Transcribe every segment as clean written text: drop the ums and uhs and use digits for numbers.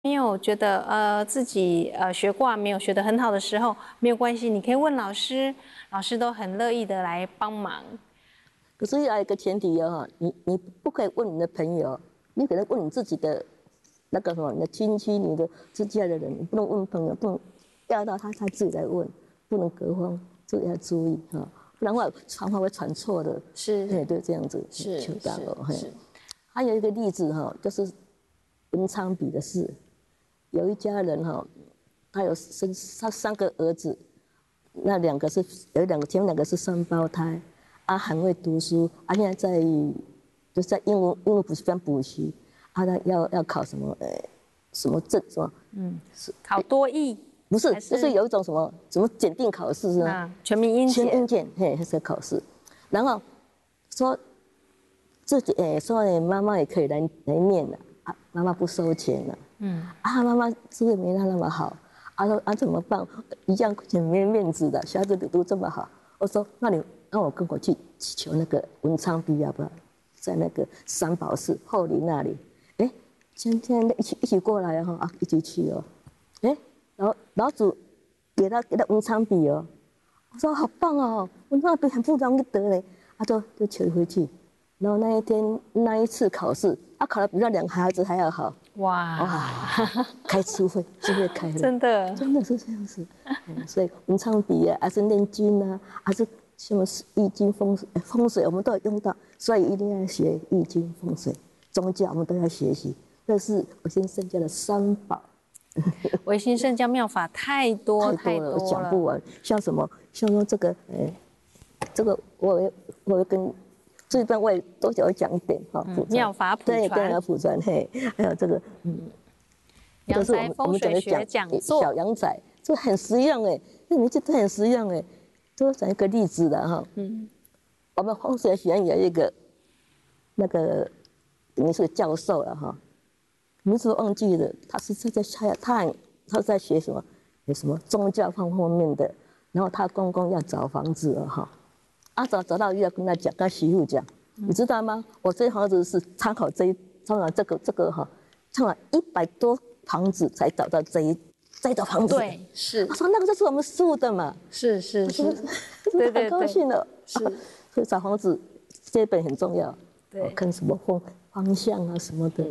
没有觉得自己学卦没有学得很好的时候，没有关系，你可以问老师，老师都很乐意的来帮忙。 可是要有一个前提哦，你不可以问你的朋友，你可能问你自己的那个什么，你的亲戚、你的自家的人，你不能问朋友，不能要到他自己来问，不能隔空，这个要注意哈，不然的话传话会传错的。 是， 对，这样子是求到了。 是。 还有一个例子哈，就是文昌笔的事，有一家人哈，他有生他3个儿子，那2个是前面2个是双胞胎。很会读书，现在就是在英文补习班补习，他要考什么什么证什么？ 考多益不是，就是有一种什么检定考试是吧？ 全民英检。 全英检，还是考试，然后说自己说妈妈也可以来念了，妈妈不收钱了，妈妈资源没他那么好，说怎么办？一样很没面子的，小孩子读这么好，我说那我跟我去求那个文昌笔好不好？在那个三宝寺后里那里，今天一起过来哈，一起去哦，老祖给他文昌笔哦，我说好棒哦，文昌笔很不容易得嘞，就求回去，然后那一次考试，考得比那2个孩子还要好，哇，开智慧开了， 真的是这样子，所以文昌笔还是念经啊，还是什么易经风水，我们都有用到，所以一定要学易经风水，宗教我们都要学习，这是我先生家的3宝。 维新圣教妙法太多了， 讲不完。像说这个，这个我跟这段我也多少讲一点哈。 妙法普传， 对，普传嘿，还有这个阳宅风水学讲座， 小阳宅，这很实用这名字都很实用都讲一个例子的哈。我们风水学院有一个那个等于是教授了哈。名字忘记了，他在学什么？有什么宗教方面的？然后他公公要找房子了哈，找到又要跟他讲，跟媳妇讲，你知道吗？我这房子是参考这个哈，参考100多房子才找到这套房子。 对，是。 他说那个就是我们住的嘛。 是， 对，很高兴了。 是， 所以找房子这一本很重要。 对， 看什么方向啊什么的，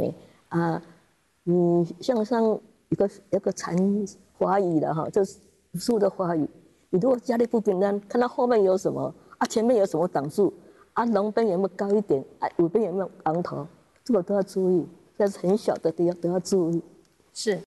向上有个禅华语的哈，就是树的华语。你如果家里不平安，看到后面有什么前面有什么挡住龙边有没有高一点尾边有没有昂头，这个都要注意。这是很小的都要注意。 是。